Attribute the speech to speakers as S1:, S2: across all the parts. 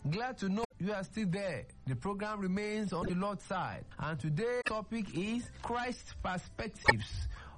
S1: Glad to know you are still there. The program remains on the Lord's side. And today's topic is Christ's perspectives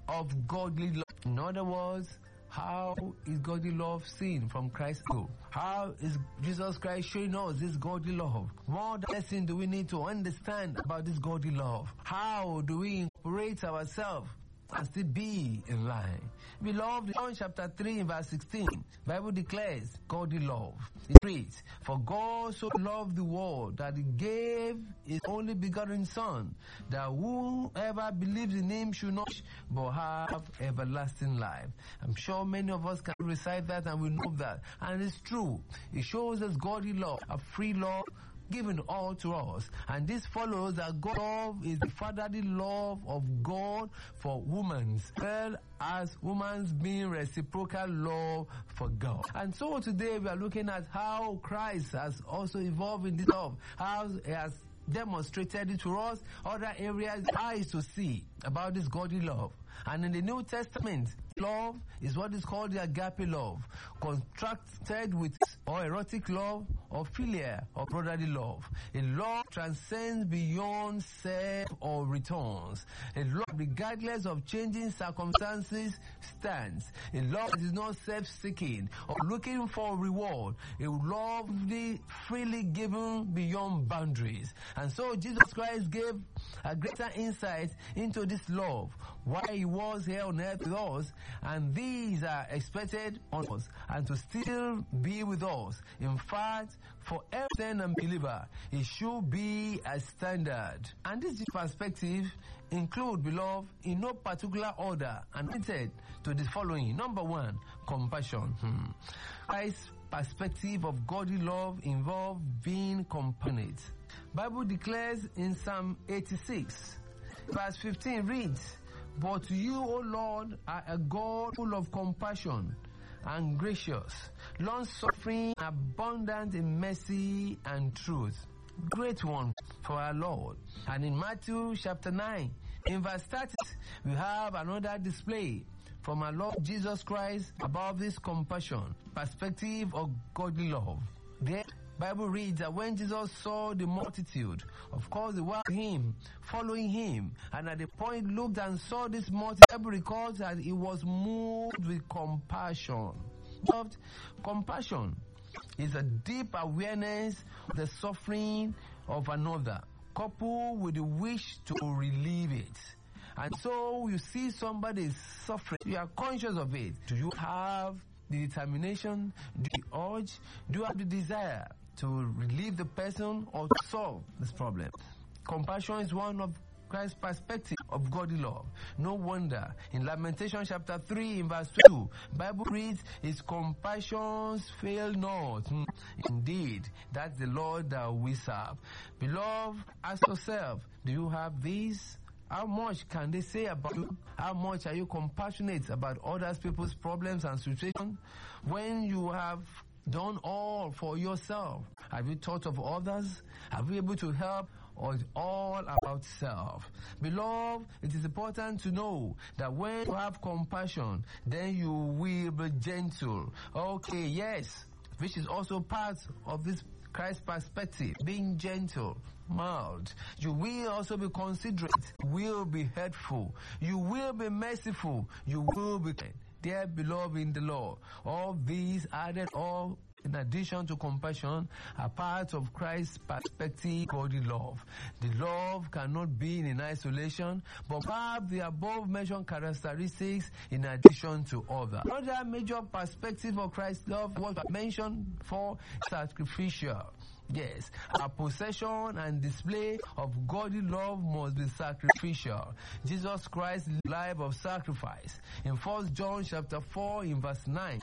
S1: of godly love. In other words, how is godly love seen from Christ's view? How is Jesus Christ showing us this godly love? What lesson do we need to understand about this godly love? How do we incorporate ourselves and still be in line? Beloved, John chapter 3 verse 16, Bible declares godly love. It reads, "For God so loved the world that he gave his only begotten Son, that whoever believes in him should not but have everlasting life." I'm sure many of us can recite that and we know that. And it's true. It shows us godly love, a free love, given all to us. And this follows that God's love is the fatherly love of God for women, well as women's being reciprocal love for God. And so today we are looking at how Christ has also evolved in this love, how he has demonstrated it to us, other areas, eyes to see about this godly love. And in the New Testament, love is what is called the agape love, contrasted with or erotic love or philia or brotherly love. A love transcends beyond self or returns. A love regardless of changing circumstances stands. A love that is not self-seeking or looking for reward. A love freely given beyond boundaries. And so Jesus Christ gave a greater insight into this love, why he was here on earth with us, and these are expected on us and to still be with us. In fact, for every saint and believer, it should be a standard. And this perspective include, beloved, in no particular order, and limited to the following. Number one, compassion. Christ's perspective of godly love involves being compassionate. Bible declares in Psalm 86, verse 15 reads, "But you, O Lord, are a God full of compassion and gracious, long-suffering, abundant in mercy and truth." Great one for our Lord. And in Matthew chapter 9, in verse 30, we have another display from our Lord Jesus Christ about this compassion, perspective of godly love. The Bible reads that when Jesus saw the multitude, of course they were him, following him, and at the point looked and saw this multitude, the Bible records that he was moved with compassion. Beloved, compassion is a deep awareness of the suffering of another, coupled with the wish to relieve it. And so you see somebody suffering, you are conscious of it. Do you have the determination, the urge, do you have the desire to relieve the person or to solve this problem? Compassion is one of Christ's perspective of godly love. No wonder in Lamentation chapter 3 in verse 2, Bible reads, "His compassions fail not." Indeed, that's the Lord that we serve. Beloved, ask yourself, do you have these? How much can they say about you? How much are you compassionate about other people's problems and situations? When you have done all for yourself, have you thought of others? Have you able to help? Or it's all about self? Beloved, it is important to know that when you have compassion, then you will be gentle. Okay, yes, which is also part of this Christ's perspective, being gentle, mild. You will also be considerate, you will be helpful, you will be merciful, you will be kind. Dear beloved in the Lord, all these added all in addition to compassion are part of Christ's perspective godly love. The love cannot be in isolation, but have the above mentioned characteristics in addition to others. Another major perspective of Christ's love was mentioned for sacrificial. Yes, our possession and display of godly love must be sacrificial. Jesus Christ's life of sacrifice. In 1 John chapter 4 in verse 9,